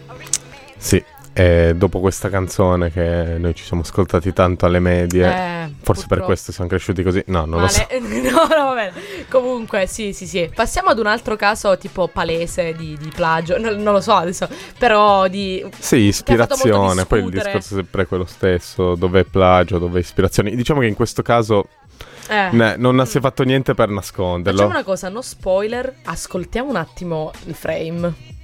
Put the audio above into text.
Sì, e dopo questa canzone che noi ci siamo ascoltati tanto alle medie, forse purtroppo. per questo siamo cresciuti così. No, non lo so. No, va bene. Comunque, sì. Passiamo ad un altro caso tipo palese di plagio. Non lo so adesso, però di... Sì, ispirazione, poi il discutere. discorso è sempre quello stesso, dov'è plagio, dov'è ispirazione. Diciamo che in questo caso non si è fatto niente per nasconderlo. Facciamo una cosa, no spoiler, ascoltiamo un attimo il frame.